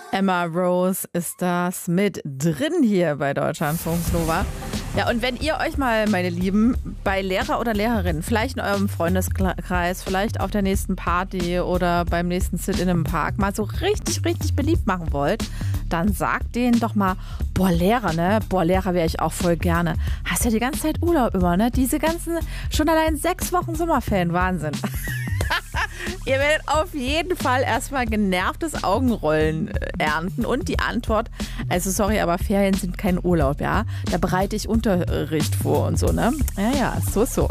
Emma Rose ist das mit drin hier bei Deutschlandfunk Nova. Ja, und wenn ihr euch mal, meine Lieben, bei Lehrer oder Lehrerinnen, vielleicht in eurem Freundeskreis, vielleicht auf der nächsten Party oder beim nächsten Sit-in im Park mal so richtig, richtig beliebt machen wollt, dann sagt denen doch mal, boah, Lehrer, ne? Boah, Lehrer wäre ich auch voll gerne. Hast ja die ganze Zeit Urlaub über, ne? Diese ganzen, schon allein 6 Wochen Sommerferien, Wahnsinn. Ihr werdet auf jeden Fall erstmal genervtes Augenrollen ernten und die Antwort, also sorry, aber Ferien sind kein Urlaub, ja? Da bereite ich Unterricht vor und so, ne? Ja, so.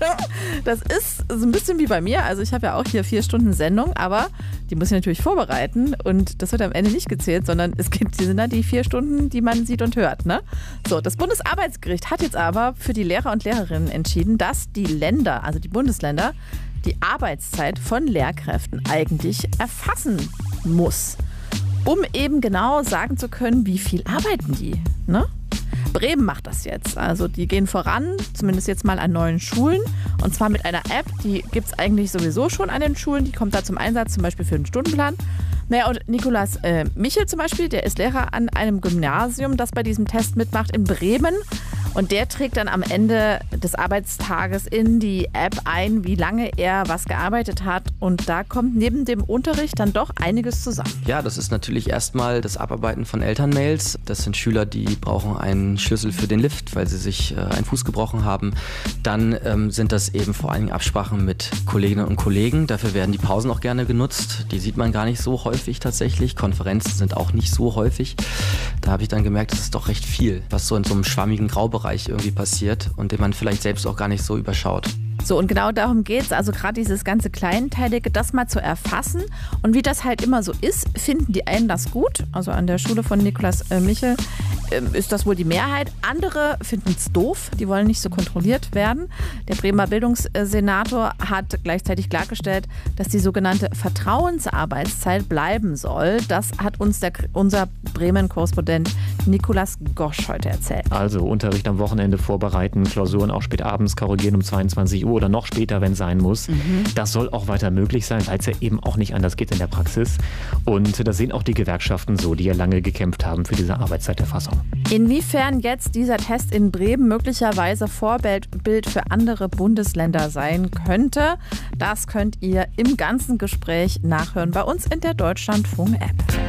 Das ist so ein bisschen wie bei mir, also ich habe ja auch hier 4 Stunden Sendung, aber die muss ich natürlich vorbereiten und das wird am Ende nicht gezählt, sondern die sind dann die 4 Stunden, die man sieht und hört, ne? So, das Bundesarbeitsgericht hat jetzt aber für die Lehrer und Lehrerinnen entschieden, dass die Länder, also die Bundesländer, die Arbeitszeit von Lehrkräften eigentlich erfassen muss, um eben genau sagen zu können, wie viel arbeiten die, ne? Bremen macht das jetzt. Also die gehen voran, zumindest jetzt mal an neuen Schulen. Und zwar mit einer App, die gibt es eigentlich sowieso schon an den Schulen. Die kommt da zum Einsatz, zum Beispiel für den Stundenplan. Naja, und Nikolaus Michel zum Beispiel, der ist Lehrer an einem Gymnasium, das bei diesem Test mitmacht in Bremen. Und der trägt dann am Ende des Arbeitstages in die App ein, wie lange er was gearbeitet hat. Und da kommt neben dem Unterricht dann doch einiges zusammen. Ja, das ist natürlich erstmal das Abarbeiten von Elternmails. Das sind Schüler, die brauchen einen Schlüssel für den Lift, weil sie sich einen Fuß gebrochen haben. Dann sind das eben vor allen Dingen Absprachen mit Kolleginnen und Kollegen. Dafür werden die Pausen auch gerne genutzt. Die sieht man gar nicht so häufig tatsächlich. Konferenzen sind auch nicht so häufig. Da habe ich dann gemerkt, das ist doch recht viel, was so in so einem schwammigen Graubereich irgendwie passiert und den man vielleicht selbst auch gar nicht so überschaut. So, und genau darum geht es, also gerade dieses ganze Kleinteilige, das mal zu erfassen. Und wie das halt immer so ist, finden die einen das gut. Also an der Schule von Nikolaus Michel ist das wohl die Mehrheit. Andere finden es doof, die wollen nicht so kontrolliert werden. Der Bremer Bildungssenator hat gleichzeitig klargestellt, dass die sogenannte Vertrauensarbeitszeit bleiben soll. Das hat uns unser Bremen-Korrespondent Nikolaus Gosch heute erzählt. Also Unterricht am Wochenende vorbereiten, Klausuren auch spät abends korrigieren um 22 Uhr oder noch später, wenn es sein muss. Das soll auch weiter möglich sein, weil es ja eben auch nicht anders geht in der Praxis. Und das sehen auch die Gewerkschaften so, die ja lange gekämpft haben für diese Arbeitszeiterfassung. Inwiefern jetzt dieser Test in Bremen möglicherweise Vorbild für andere Bundesländer sein könnte, das könnt ihr im ganzen Gespräch nachhören bei uns in der Deutschlandfunk-App.